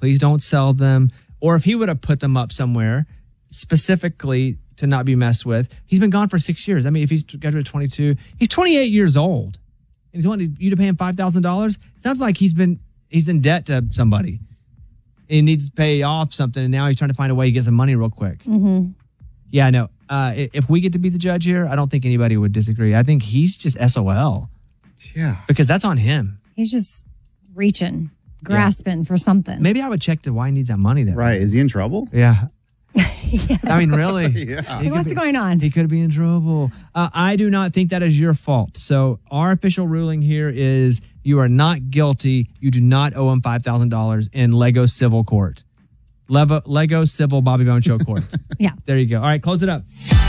Please don't sell them. Or if he would have put them up somewhere specifically to not be messed with, he's been gone for 6 years. I mean, if he's graduated 22, he's 28 years old. And he's wanting you to pay him $5,000. Sounds like he's in debt to somebody. He needs to pay off something, and now he's trying to find a way to get some money real quick. Mm-hmm. Yeah, no. If we get to be the judge here, I don't think anybody would disagree. I think he's just SOL. Yeah. Because that's on him. He's just reaching, grasping for something. Maybe I would check to why he needs that money then. Right. Is he in trouble? Yeah. I mean, really? Yeah. What's going on? He could be in trouble. I do not think that is your fault. So our official ruling here is you are not guilty. You do not owe him $5,000 in Lego civil court. Lego civil Bobby Bone Show court. Yeah. There you go. All right, close it up.